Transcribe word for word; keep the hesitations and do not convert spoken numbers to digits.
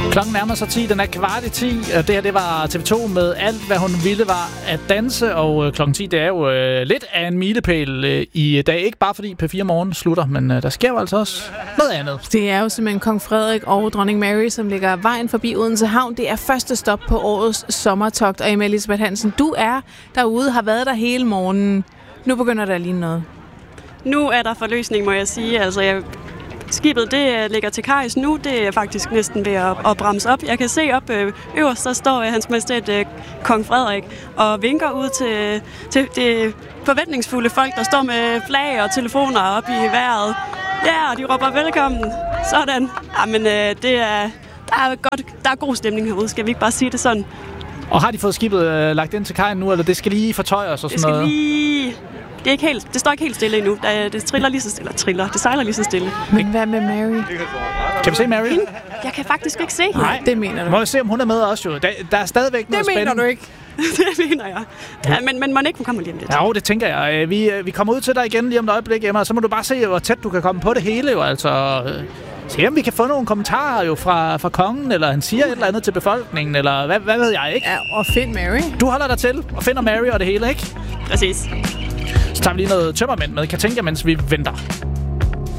Klokken nærmer sig ti, den er kvart i ti. Det her, det var T V to med alt, hvad hun ville, var at danse. Og klokken ti, det er jo øh, lidt af en milepæl øh, i dag. Ikke bare fordi P fire Morgen slutter, men øh, der sker jo altså også noget andet. Det er jo simpelthen Kong Frederik og Dronning Mary, som ligger vejen forbi Odense Havn. Det er første stop på årets sommertogt. Og Emma Elisabeth Hansen, du er derude, har været der hele morgenen. Nu begynder der lige noget. Nu er der forløsning, må jeg sige. Altså, jeg Skibet det ligger til kajs nu. Det er faktisk næsten ved at, at bremse op. Jeg kan se op øh, øverst, der står øh, hans majestæt øh, Kong Frederik og vinker ud til, til det forventningsfulde folk, der står med flag og telefoner op i vejret. Ja, og de råber velkommen. Sådan. Jamen, øh, det er, der er godt, der er god stemning herude. Skal vi ikke bare sige det sådan? Og har de fået skibet øh, lagt ind til kajen nu, eller det skal lige fortøjes og sådan noget? Det skal lige... Det, er ikke helt, det står ikke helt stille endnu. Det triller lige så stille. Triller. Det sejler lige så stille. Men hvad med Mary? Kan vi se Mary? Hende? Jeg kan faktisk ikke se hende. Nej, det mener du. Må vi se, om hun er med også jo. Der, der er stadigvæk noget spændende. Det mener du ikke. Det mener jeg. Ja, men, men må ikke, hun kommer lige om lidt. Ja, jo, det tænker jeg. Vi, vi kommer ud til dig igen lige om et øjeblik, Emma. Så må du bare se, hvor tæt du kan komme på det hele jo. Altså, se om vi kan få nogle kommentarer jo fra, fra kongen, eller han siger et eller andet til befolkningen, eller hvad, hvad ved jeg, ikke? Ja, og find Mary. Du holder dig til og finder Mary og det hele, ikke? Præcis. Så tager vi lige noget tømmermænd med Katinka, mens vi venter.